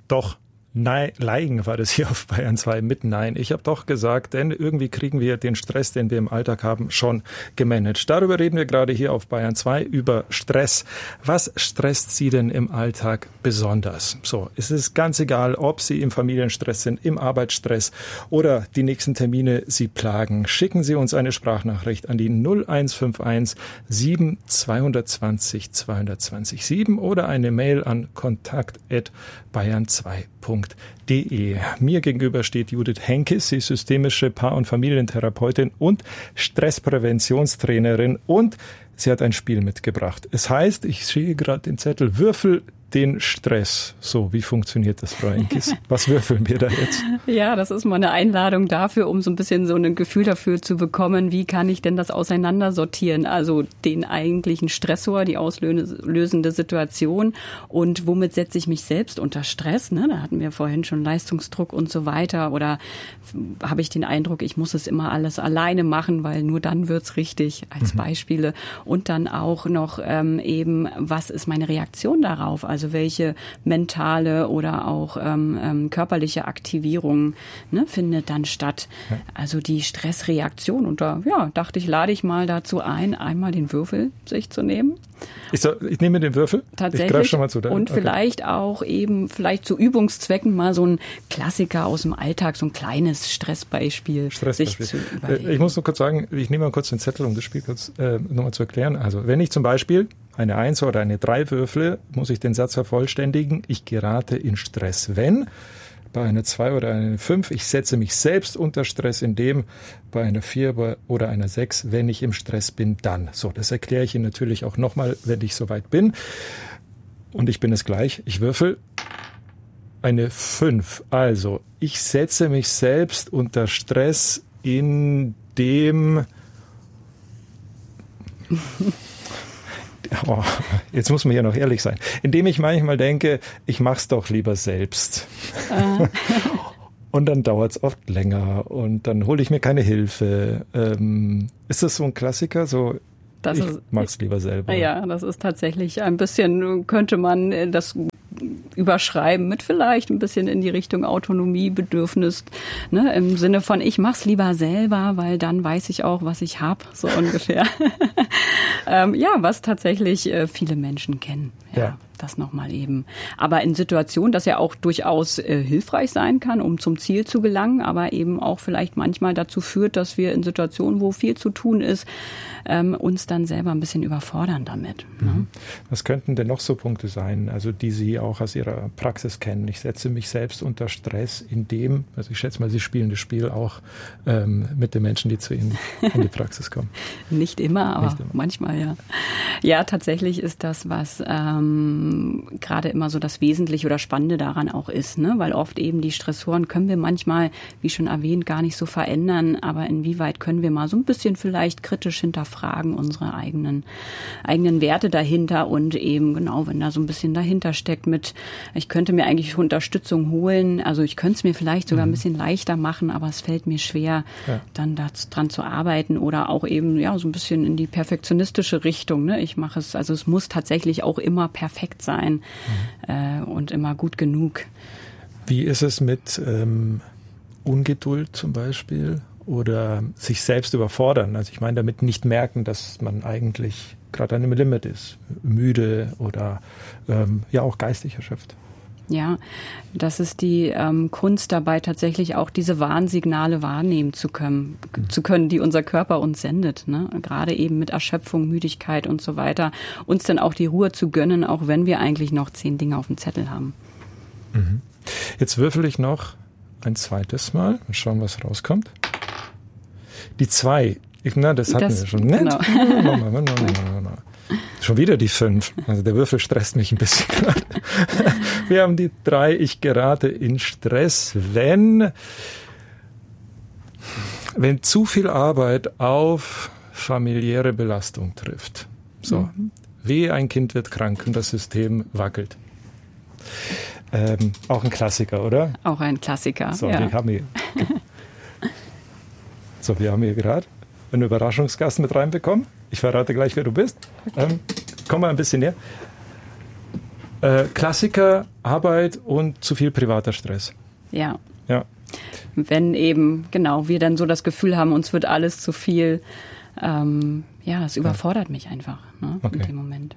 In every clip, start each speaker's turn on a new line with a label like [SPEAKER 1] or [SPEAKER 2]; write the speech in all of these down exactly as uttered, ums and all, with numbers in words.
[SPEAKER 1] doch. Nein, Leigen war das hier auf Bayern zwei mit Nein. Ich habe doch gesagt, denn irgendwie kriegen wir den Stress, den wir im Alltag haben, schon gemanagt. Darüber reden wir gerade hier auf Bayern zwei, über Stress. Was stresst Sie denn im Alltag besonders? So, es ist ganz egal, ob Sie im Familienstress sind, im Arbeitsstress oder die nächsten Termine Sie plagen. Schicken Sie uns eine Sprachnachricht an die null eins fünf eins sieben zwei zwei null zwei zwei null sieben oder eine Mail an kontakt at bayern zwei punkt de. Mir gegenüber steht Judith Henkes, sie ist systemische Paar- und Familientherapeutin und Stresspräventionstrainerin und sie hat ein Spiel mitgebracht. Es heißt, ich sehe gerade den Zettel, Würfel den Stress. So, wie funktioniert das, Frau Henkes? Was würfeln wir da jetzt?
[SPEAKER 2] Ja, das ist mal eine Einladung dafür, um so ein bisschen so ein Gefühl dafür zu bekommen, wie kann ich denn das auseinandersortieren? Also den eigentlichen Stressor, die auslösende Situation und womit setze ich mich selbst unter Stress? Ne? Da hatten wir vorhin schon Leistungsdruck und so weiter. Oder habe ich den Eindruck, ich muss es immer alles alleine machen, weil nur dann wird's richtig, als mhm. Beispiele. Und dann auch noch ähm, eben, was ist meine Reaktion darauf? Also Also welche mentale oder auch ähm, ähm, körperliche Aktivierung ne, findet dann statt. Ja. Also die Stressreaktion. Und da ja, dachte ich, lade ich mal dazu ein, einmal den Würfel sich zu nehmen.
[SPEAKER 1] Ich, soll, ich nehme den Würfel.
[SPEAKER 2] Tatsächlich.
[SPEAKER 1] Ich greife schon mal zu.
[SPEAKER 2] Und okay. vielleicht auch eben, vielleicht zu Übungszwecken mal so ein Klassiker aus dem Alltag, so ein kleines Stressbeispiel,
[SPEAKER 1] Stressbeispiel.
[SPEAKER 2] sich zu überlegen.
[SPEAKER 1] Ich muss nur kurz sagen, ich nehme mal kurz den Zettel, um das Spiel kurz äh, nochmal zu erklären. Also wenn ich zum Beispiel eine Eins oder eine Drei würfle, muss ich den Satz vervollständigen. Ich gerate in Stress, wenn. Bei einer zwei oder einer fünf, ich setze mich selbst unter Stress, indem bei einer vier oder einer sechs, wenn ich im Stress bin, dann. So, das erkläre ich Ihnen natürlich auch nochmal, wenn ich soweit bin. Und ich bin es gleich. Ich würfel eine fünf. Also, ich setze mich selbst unter Stress, indem... Oh, jetzt muss man ja noch ehrlich sein. Indem ich manchmal denke, ich mach's doch lieber selbst. Ah. Und dann dauert's oft länger und dann hole ich mir keine Hilfe. Ähm, ist das so ein Klassiker? So, das ich ist, mach's lieber selber.
[SPEAKER 2] Ja, das ist tatsächlich ein bisschen, könnte man das überschreiben mit vielleicht ein bisschen in die Richtung Autonomiebedürfnis, ne, im Sinne von ich mach's lieber selber, weil dann weiß ich auch, was ich habe, so ungefähr. ähm, ja, was tatsächlich äh, viele Menschen kennen. Ja. ja. Das nochmal eben. Aber in Situationen, das ja auch durchaus äh, hilfreich sein kann, um zum Ziel zu gelangen, aber eben auch vielleicht manchmal dazu führt, dass wir in Situationen, wo viel zu tun ist, ähm, uns dann selber ein bisschen überfordern damit. Ne?
[SPEAKER 1] Mhm. Was könnten denn noch so Punkte sein, also die Sie auch aus Ihrer Praxis kennen? Ich setze mich selbst unter Stress, indem, also ich schätze mal, Sie spielen das Spiel auch ähm, mit den Menschen, die zu Ihnen in die Praxis kommen.
[SPEAKER 2] Nicht immer, aber Nicht immer. manchmal, ja. Ja, tatsächlich ist das, was ähm, gerade immer so das Wesentliche oder Spannende daran auch ist, ne? Weil oft eben die Stressoren können wir manchmal, wie schon erwähnt, gar nicht so verändern, aber inwieweit können wir mal so ein bisschen vielleicht kritisch hinterfragen, unsere eigenen eigenen Werte dahinter und eben genau, wenn da so ein bisschen dahinter steckt mit, ich könnte mir eigentlich Unterstützung holen, also ich könnte es mir vielleicht sogar mhm. ein bisschen leichter machen, aber es fällt mir schwer, ja. dann dran zu arbeiten oder auch eben ja so ein bisschen in die perfektionistische Richtung, ne? Ich mache es, also es muss tatsächlich auch immer perfekt sein mhm. äh, und immer gut genug.
[SPEAKER 1] Wie ist es mit ähm, Ungeduld zum Beispiel oder sich selbst überfordern? Also ich meine damit nicht merken, dass man eigentlich gerade an einem Limit ist, müde oder ähm, ja auch geistig erschöpft.
[SPEAKER 2] Ja, das ist die ähm, Kunst dabei, tatsächlich auch diese Warnsignale wahrnehmen zu können, mhm. zu können, die unser Körper uns sendet. Ne? Gerade eben mit Erschöpfung, Müdigkeit und so weiter. Uns dann auch die Ruhe zu gönnen, auch wenn wir eigentlich noch zehn Dinge auf dem Zettel haben.
[SPEAKER 1] Mhm. Jetzt würfel ich noch ein zweites Mal und schauen, was rauskommt. Die zwei. Ich, na, das hatten das, wir schon. Genau. No, no, no, no, no, no. Schon wieder die fünf. Also der Würfel stresst mich ein bisschen gerade. Wir haben die drei. Ich gerate in Stress, wenn, wenn zu viel Arbeit auf familiäre Belastung trifft. So. Mhm. Wehe, ein Kind wird krank und das System wackelt. Ähm, auch ein Klassiker, oder?
[SPEAKER 2] Auch ein Klassiker,
[SPEAKER 1] so,
[SPEAKER 2] ja.
[SPEAKER 1] Wir haben hier, so, wir haben hier gerade einen Überraschungsgast mit reinbekommen. Ich verrate gleich, wer du bist. Ähm, komm mal ein bisschen näher. Äh, Klassiker, Arbeit und zu viel privater Stress.
[SPEAKER 2] Ja.
[SPEAKER 1] Ja.
[SPEAKER 2] Wenn eben, genau, wir dann so das Gefühl haben, uns wird alles zu viel, ähm, ja, es überfordert ja. mich einfach, ne, okay. in dem Moment.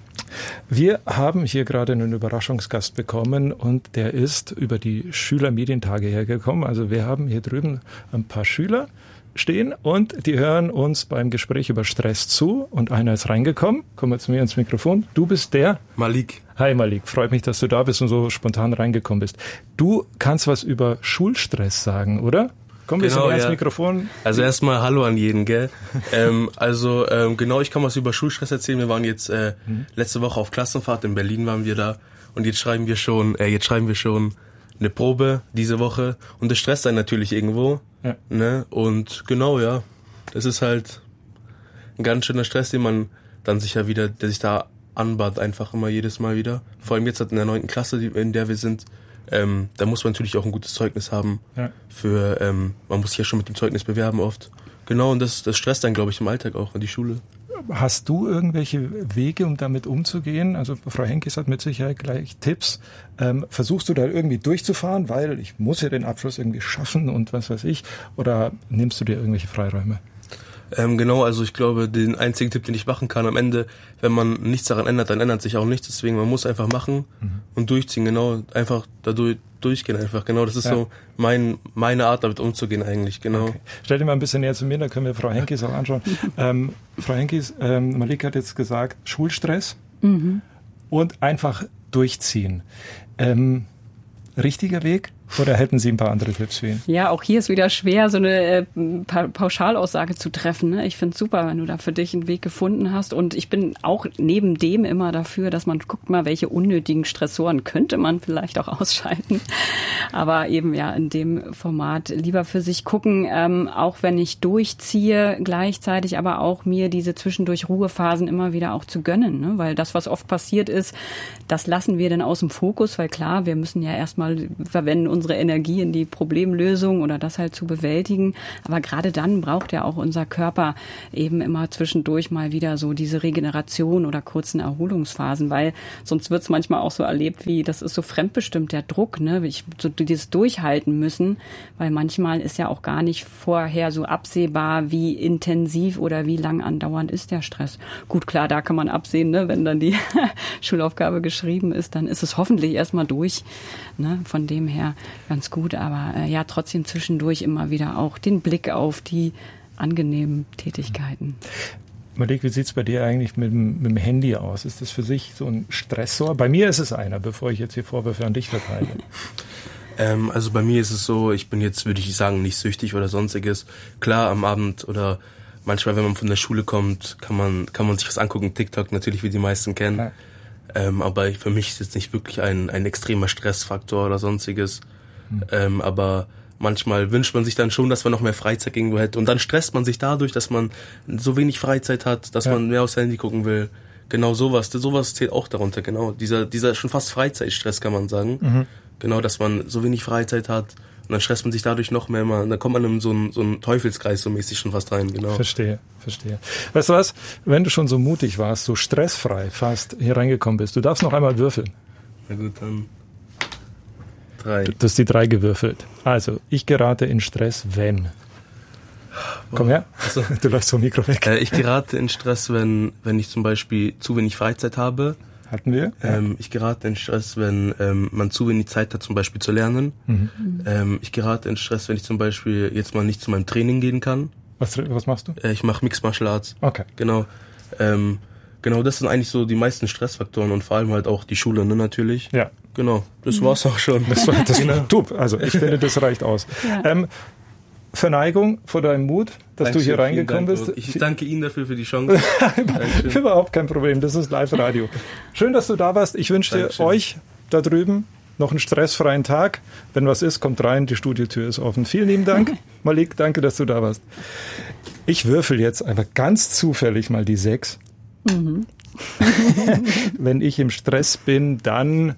[SPEAKER 1] Wir haben hier gerade einen Überraschungsgast bekommen und der ist über die Schülermedientage hergekommen. Also wir haben hier drüben ein paar Schüler stehen und die hören uns beim Gespräch über Stress zu und einer ist reingekommen. Komm mal zu mir ins Mikrofon. Du bist der?
[SPEAKER 3] Malik.
[SPEAKER 1] Hi Malik, freut mich, dass du da bist und so spontan reingekommen bist. Du kannst was über Schulstress sagen, oder? Komm, wir genau, ins ja. Mikrofon.
[SPEAKER 3] Also erstmal Hallo an jeden, gell? ähm, also ähm, genau, ich kann was über Schulstress erzählen. Wir waren jetzt äh, mhm. letzte Woche auf Klassenfahrt, in Berlin waren wir da und jetzt schreiben wir schon, äh, jetzt schreiben wir schon eine Probe diese Woche und das stresst einen natürlich irgendwo, ja. ne? Und genau, ja, das ist halt ein ganz schöner Stress, den man dann sich ja wieder, der sich da anbahnt, einfach immer jedes Mal wieder. Vor allem jetzt in der neunten Klasse, in der wir sind. Ähm, da muss man natürlich auch ein gutes Zeugnis haben. Ja. Für, ähm, man muss sich ja schon mit dem Zeugnis bewerben oft. Genau, und das, das stresst dann, glaube ich, im Alltag auch an die Schule.
[SPEAKER 1] Hast du irgendwelche Wege, um damit umzugehen? Also Frau Henkes hat mit Sicherheit gleich Tipps. Ähm, versuchst du da irgendwie durchzufahren, weil ich muss ja den Abschluss irgendwie schaffen und was weiß ich? Oder nimmst du dir irgendwelche Freiräume?
[SPEAKER 3] Ähm, genau, also ich glaube, den einzigen Tipp, den ich machen kann am Ende, wenn man nichts daran ändert, dann ändert sich auch nichts. Deswegen, man muss einfach machen mhm. und durchziehen, genau, einfach dadurch durchgehen einfach, genau. Das ist ja. so mein meine Art, damit umzugehen eigentlich, genau. Okay.
[SPEAKER 1] Stell dir mal ein bisschen näher zu mir, da können wir Frau Henkes auch anschauen. ähm, Frau Henkes, ähm, Malik hat jetzt gesagt, Schulstress mhm. und einfach durchziehen. Ähm, richtiger Weg? Oder hätten Sie ein paar andere Tipps für ihn?
[SPEAKER 2] Ja, auch hier ist wieder schwer, so eine äh, pa- Pauschalaussage zu treffen. Ne? Ich finde es super, wenn du da für dich einen Weg gefunden hast. Und ich bin auch neben dem immer dafür, dass man guckt mal, welche unnötigen Stressoren könnte man vielleicht auch ausschalten. Aber eben ja in dem Format lieber für sich gucken, ähm, auch wenn ich durchziehe, gleichzeitig aber auch mir diese zwischendurch Ruhephasen immer wieder auch zu gönnen. Ne? Weil das, was oft passiert ist, das lassen wir dann aus dem Fokus, weil klar, wir müssen ja erstmal verwenden unsere Energie in die Problemlösung oder das halt zu bewältigen. Aber gerade dann braucht ja auch unser Körper eben immer zwischendurch mal wieder so diese Regeneration oder kurzen Erholungsphasen, weil sonst wird es manchmal auch so erlebt wie, das ist so fremdbestimmt, der Druck, ne? Ich, so dieses Durchhalten müssen, weil manchmal ist ja auch gar nicht vorher so absehbar, wie intensiv oder wie lang andauernd ist der Stress. Gut, klar, da kann man absehen, ne? Wenn dann die Schulaufgabe geschrieben ist, dann ist es hoffentlich erstmal durch, ne? Von dem her ganz gut, aber äh, ja, trotzdem zwischendurch immer wieder auch den Blick auf die angenehmen Tätigkeiten.
[SPEAKER 1] Malik, wie sieht's bei dir eigentlich mit, mit dem Handy aus? Ist das für sich so ein Stressor? Bei mir ist es einer, bevor ich jetzt hier Vorwürfe an dich verteile.
[SPEAKER 3] ähm, also bei mir ist es so, ich bin jetzt, würde ich sagen, nicht süchtig oder sonstiges. Klar, am Abend oder manchmal, wenn man von der Schule kommt, kann man kann man sich was angucken, TikTok natürlich, wie die meisten kennen. Ja. Ähm, aber für mich ist es nicht wirklich ein, ein extremer Stressfaktor oder sonstiges. Hm. Ähm, aber manchmal wünscht man sich dann schon, dass man noch mehr Freizeit irgendwo hätte. Und dann stresst man sich dadurch, dass man so wenig Freizeit hat, dass ja. man mehr aufs Handy gucken will. Genau sowas. Sowas zählt auch darunter, genau. Dieser, dieser schon fast Freizeitstress, kann man sagen. Mhm. Genau, dass man so wenig Freizeit hat. Und dann stresst man sich dadurch noch mehr. Und dann kommt man in so einen, so einen Teufelskreis so mäßig schon fast rein, genau.
[SPEAKER 1] Verstehe, verstehe. Weißt du was? Wenn du schon so mutig warst, so stressfrei fast hier reingekommen bist, du darfst noch einmal würfeln.
[SPEAKER 3] Na gut, dann drei.
[SPEAKER 1] Du hast die drei gewürfelt. Also, ich gerate in Stress, wenn. Komm her, also, du läufst vom Mikro weg.
[SPEAKER 3] Äh, ich gerate in Stress, wenn, wenn ich zum Beispiel zu wenig Freizeit habe.
[SPEAKER 1] Hatten wir?
[SPEAKER 3] Ähm, ich gerate in Stress, wenn ähm, man zu wenig Zeit hat, zum Beispiel zu lernen. Mhm. Ähm, ich gerate in Stress, wenn ich zum Beispiel jetzt mal nicht zu meinem Training gehen kann.
[SPEAKER 1] Was, was machst du?
[SPEAKER 3] Äh, ich mache Mixed Martial Arts.
[SPEAKER 1] Okay.
[SPEAKER 3] Genau. Ähm, genau, das sind eigentlich so die meisten Stressfaktoren und vor allem halt auch die Schule, ne, natürlich.
[SPEAKER 1] Ja.
[SPEAKER 3] Genau, das war's auch schon.
[SPEAKER 1] Das war das genau. Du, also ich finde, das reicht aus. Ja. Ähm, Verneigung vor deinem Mut, dass Dankeschön, du hier reingekommen
[SPEAKER 3] Dank,
[SPEAKER 1] bist.
[SPEAKER 3] Ich danke Ihnen dafür für die Chance.
[SPEAKER 1] Überhaupt kein Problem, das ist Live-Radio. Schön, dass du da warst. Ich wünsche dir
[SPEAKER 3] Dankeschön.
[SPEAKER 1] euch da drüben noch einen stressfreien Tag. Wenn was ist, kommt rein, die Studiotür ist offen. Vielen lieben Dank. Malik, danke, dass du da warst. Ich würfel jetzt einfach ganz zufällig mal die sechs. Mhm. Wenn ich im Stress bin, dann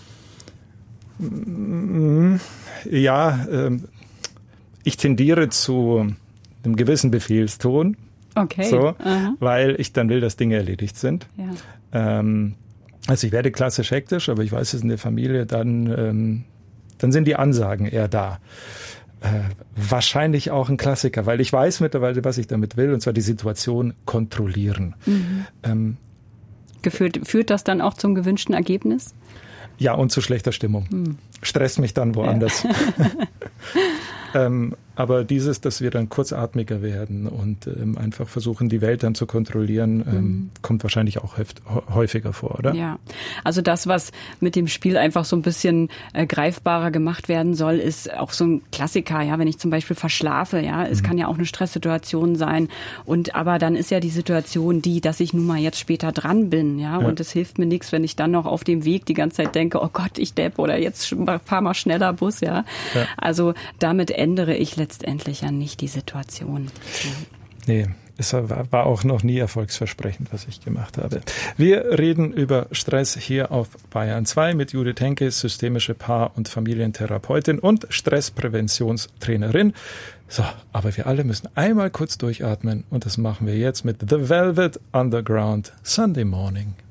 [SPEAKER 1] ja, äh, ich tendiere zu einem gewissen Befehlston,
[SPEAKER 2] okay.
[SPEAKER 1] so, weil ich dann will, dass Dinge erledigt sind.
[SPEAKER 2] Ja.
[SPEAKER 1] Ähm, Also ich werde klassisch hektisch, aber ich weiß es in der Familie, dann, ähm, dann sind die Ansagen eher da. Äh, wahrscheinlich auch ein Klassiker, weil ich weiß mittlerweile, was ich damit will, und zwar die Situation kontrollieren. Mhm. Ähm,
[SPEAKER 2] Geführt, führt das dann auch zum gewünschten Ergebnis?
[SPEAKER 1] Ja, und zu schlechter Stimmung. Hm. Stresst mich dann woanders. Ja. ähm, aber dieses, dass wir dann kurzatmiger werden und ähm, einfach versuchen, die Welt dann zu kontrollieren, ähm, mhm. kommt wahrscheinlich auch häufiger vor, oder?
[SPEAKER 2] Ja, also das, was mit dem Spiel einfach so ein bisschen äh, greifbarer gemacht werden soll, ist auch so ein Klassiker, ja, wenn ich zum Beispiel verschlafe, ja, es mhm. kann ja auch eine Stresssituation sein, und aber dann ist ja die Situation die, dass ich nun mal jetzt später dran bin, ja, ja. und es hilft mir nichts, wenn ich dann noch auf dem Weg die ganze Zeit denke, oh Gott, ich depp, oder jetzt fahr mal schneller Bus, ja. ja. Also damit ändere ich letztendlich ja nicht die Situation. Ja.
[SPEAKER 1] Nee, es war auch noch nie erfolgsversprechend, was ich gemacht habe. Wir reden über Stress hier auf Bayern zwei mit Judith Henke, systemische Paar- und Familientherapeutin und Stresspräventionstrainerin. So, aber wir alle müssen einmal kurz durchatmen, und das machen wir jetzt mit The Velvet Underground Sunday Morning.